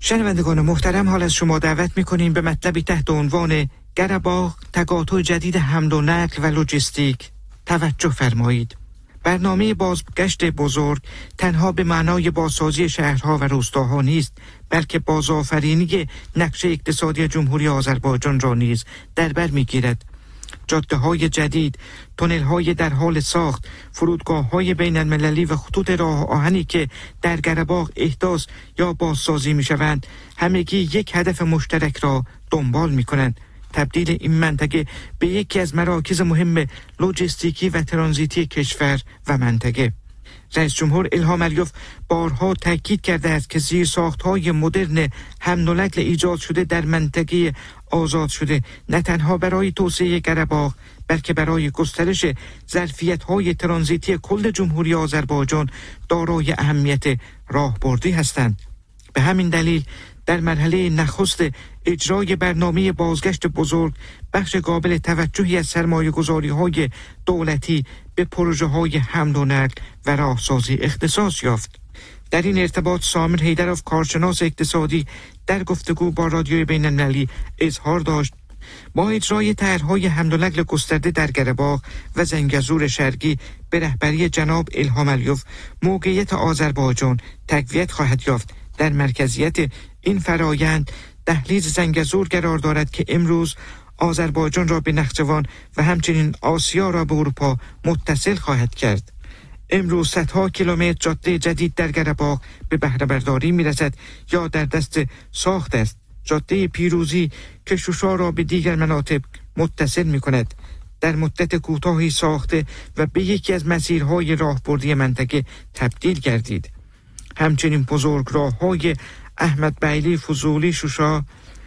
شنوندگان محترم، حال از شما دعوت می‌کنیم به مطلبی تحت عنوان قره‌باغ تقاطع جدید حمل و نقل و لوجستیک توجه فرمایید. برنامه بازگشت بزرگ تنها به معنای بازسازی شهرها و روستاها نیست، بلکه بازآفرینی نقشه اقتصادی جمهوری آذربایجان را نیز در بر می‌گیرد. جاده‌های جدید، تونل‌های در حال ساخت، فرودگاه‌های بین‌المللی و خطوط راه آهنی که در قره‌باغ احداث یا بازسازی می‌شوند، همگی یک هدف مشترک را دنبال می‌کنند: تبدیل این منطقه به یکی از مراکز مهم لوجستیکی و ترانزیتی کشور و منطقه. رئیس جمهور الهام علیوف بارها تاکید کرده است که زیرساخت‌های مدرن حمل و نقل ایجاد شده در منطقه آزاد شده نه تنها برای توسعه قره‌باغ، بلکه برای گسترش ظرفیت‌های ترانزیتی کل جمهوری آذربایجان دارای اهمیت راهبردی هستند. به همین دلیل در مرحله نخست اجرای برنامه بازگشت بزرگ، بخش قابل توجهی از سرمایه‌گذاری‌های دولتی به پروژه‌های حمل و نقل و راهسازی اختصاص یافت. در این ارتباط سامر حیدروف، کارشناس اقتصادی، در گفتگو با رادیوی بین‌المللی اظهار داشت با اجرای طرح‌های حمل و نقل گسترده در قره‌باغ و زنگزور شرقی به رهبری جناب الهام علیوف، موقعیت آذربایجان تقویت خواهد یافت. در مرکزیت این فرایند دهلیز زنگزور قرار دارد که امروز آذربایجان را به نخجوان و همچنین آسیا را به اروپا متصل خواهد کرد. امروز صدها کیلومتر جاده جدید در قره‌باغ به بهره برداری می‌رسد یا در دست ساخت است. جاده پیروزی که شوشا را به دیگر مناطق متصل می‌کند، در مدت کوتاهی ساخته و به یکی از مسیرهای راهبردی منطقه تبدیل گردید. همچنین بزرگراه‌های احمد بیلی فضولی شوشا،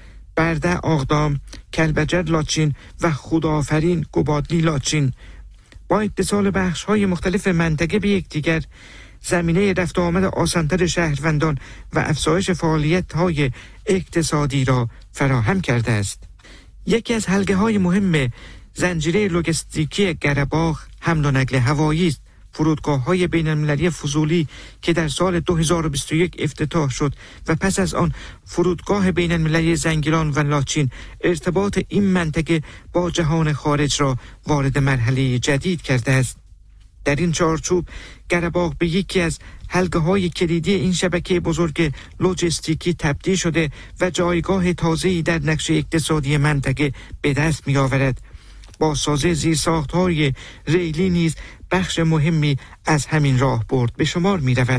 برده آقدام، کلبجر لاچین و خداآفرین گوبادلی لاچین با اتصال بخش‌های مختلف منطقه به یکدیگر زمینه رفت و آمد آسان‌تر شهروندان و افزایش فعالیت‌های اقتصادی را فراهم کرده است. یکی از حلقه‌های مهم زنجیره لوجستیکی قره‌باغ حمل و نقل هوایی است. فرودگاه‌های بین‌المللی فضولی که در سال 2021 افتتاح شد و پس از آن فرودگاه بین‌المللی زنگیلان و لاچین، ارتباط این منطقه با جهان خارج را وارد مرحله جدید کرده است. در این چارچوب قره‌باغ به یکی از حلقه‌های کلیدی این شبکه بزرگ لوجستیکی تبدیل شده و جایگاه تازه‌ای در نقشه اقتصادی منطقه به دست می‌آورد. بازسازی زیرساخت‌های ریلی نیز بخش مهمی از همین راهبرد به شمار می‌رود.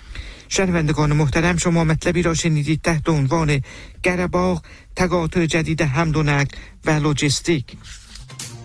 شنوندگان محترم، شما مطلبی را شنیدید تحت عنوان قره‌باغ تقاطع جدید حمل و نقل و لوجستیک.